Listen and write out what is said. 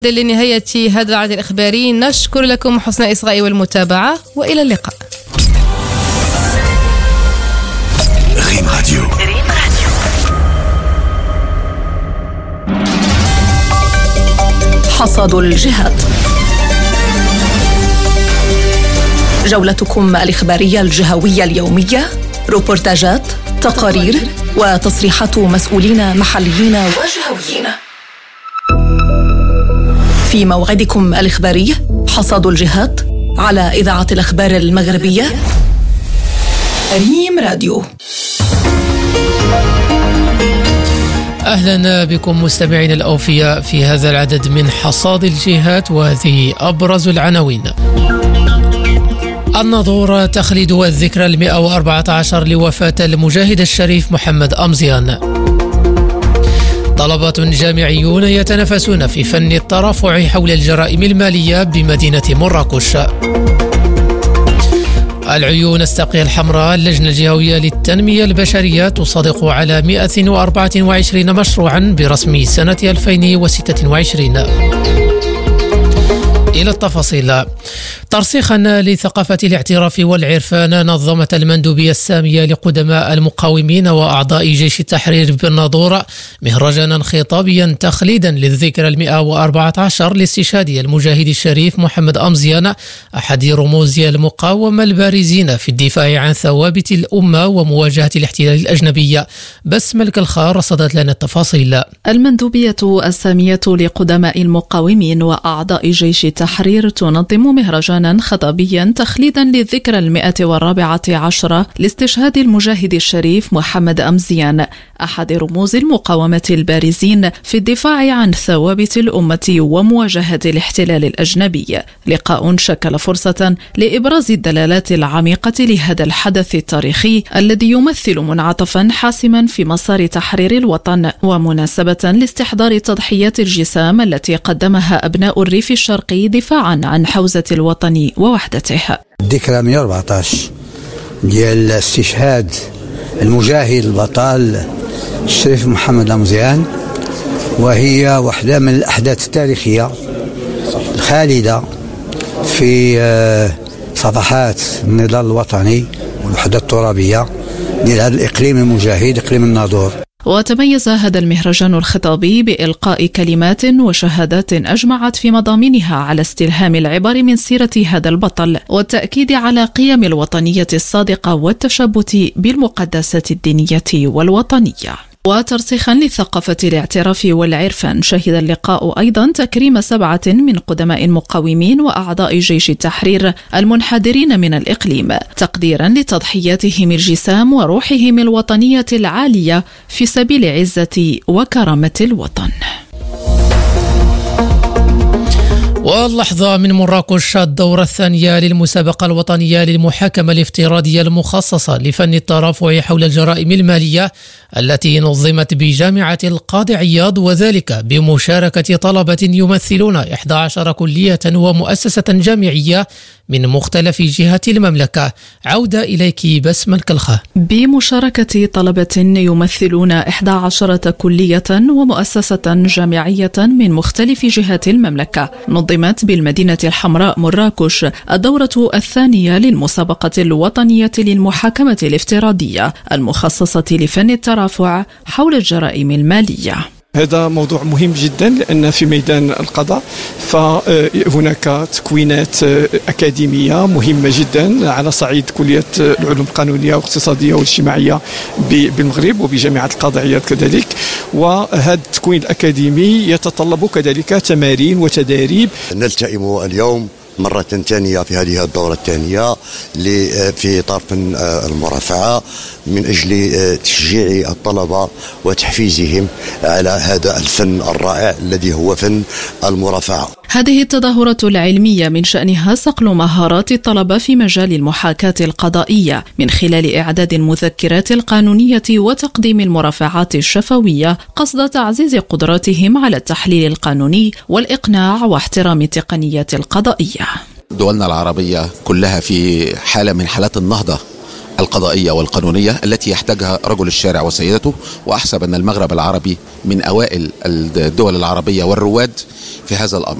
لنهاية هذا العدد الإخباري، نشكر لكم حسن الإصغاء والمتابعة، وإلى اللقاء. ريم راديو. حصاد الجهات، جولتكم الإخبارية الجهوية اليومية، روبورتاجات، تقارير وتصريحات مسؤولين محليين وجهويين. في موعدكم الإخباري حصاد الجهات على إذاعة الأخبار المغربية ريم راديو. أهلا بكم مستمعين الأوفياء في هذا العدد من حصاد الجهات، وهذه أبرز العناوين. الناظور تخليد الذكرى 114 لوفاة المجاهد الشريف محمد أمزيان. طلبة جامعيون يتنافسون في فن الترافع حول الجرائم المالية بمدينة مراكش. العيون الساقية الحمراء، اللجنة الجهوية للتنمية البشرية تصادق على 124 مشروعا برسم سنة 2026. إلى التفاصيل. ترسيخا لثقافة الاعتراف والعرفان، نظمت المندوبية السامية لقدماء المقاومين وأعضاء جيش التحرير بالناظور مهرجانا خطابيا تخليدا للذكرى 114 لاستشهاد المجاهد الشريف محمد أمزيان، أحد رموز المقاومة البارزين في الدفاع عن ثوابت الأمة ومواجهة الاحتلال الأجنبي. بسمة الكلخا رصدت لنا التفاصيل. المندوبية السامية لقدماء المقاومين وأعضاء جيش التحرير تنظم مهرجانا خطابيا تخليدا للذكرى 114 لاستشهاد المجاهد الشريف محمد أمزيان، أحد رموز المقاومة البارزين في الدفاع عن ثوابت الأمة ومواجهة الاحتلال الأجنبي. لقاء شكل فرصة لإبراز الدلالات العميقة لهذا الحدث التاريخي الذي يمثل منعطفا حاسما في مسار تحرير الوطن، ومناسبة لاستحضار تضحيات الجسام التي قدمها أبناء الريف الشرقي دفاعا عن حوزة الوطن ووحدته. الذكرى 114 ديال استشهاد المجاهد البطل الشريف محمد أمزيان، وهي واحدة من الأحداث التاريخية الخالدة في صفحات النضال الوطني والوحدة الترابية ديال هذا الإقليم المجاهد، إقليم الناظور. وتميز هذا المهرجان الخطابي بإلقاء كلمات وشهادات أجمعت في مضامينها على استلهام العبر من سيرة هذا البطل والتأكيد على قيم الوطنية الصادقة والتشبث بالمقدسات الدينية والوطنية. وترسيخا لثقافة الاعتراف والعرفان، شهد اللقاء أيضا تكريم 7 من قدماء المقاومين وأعضاء جيش التحرير المنحدرين من الإقليم، تقديرا لتضحياتهم الجسام وروحهم الوطنية العالية في سبيل عزة وكرامة الوطن. واللحظة من مراكش، الدورة الثانية للمسابقة الوطنية للمحاكمة الافتراضية المخصصة لفن الترافع حول الجرائم المالية التي نظمت بجامعة القاضي عياض، وذلك بمشاركة طلبة يمثلون 11 كلية ومؤسسة جامعية من مختلف جهات المملكة. عودة إليك بسمة الكلخا. بمشاركة طلبة يمثلون 11 كلية ومؤسسة جامعية من مختلف جهات المملكة، نظمت بالمدينة الحمراء مراكش الدورة الثانية للمسابقة الوطنية للمحاكمة الافتراضية المخصصة لفن الترافع حول الجرائم المالية. هذا موضوع مهم جدا، لأن في ميدان القضاء فهناك تكوينات أكاديمية مهمة جدا على صعيد كلية العلوم القانونية والاقتصادية والاجتماعية بالمغرب وبجامعة القاضي عياض كذلك، وهذا التكوين الأكاديمي يتطلب كذلك تمارين وتداريب. نلتئم اليوم مرة ثانية في هذه الدورة الثانية في طرف المرافعة من أجل تشجيع الطلبة وتحفيزهم على هذا الفن الرائع الذي هو فن المرافعة. هذه التظاهرة العلمية من شأنها صقل مهارات الطلبة في مجال المحاكاة القضائية من خلال إعداد المذكرات القانونية وتقديم المرافعات الشفوية قصد تعزيز قدراتهم على التحليل القانوني والإقناع واحترام التقنيات القضائية. دولنا العربية كلها في حالة من حالات النهضة القضائية والقانونية التي يحتاجها رجل الشارع وسيدته. وأحسب أن المغرب العربي من أوائل الدول العربية والرواد في هذا الأمر.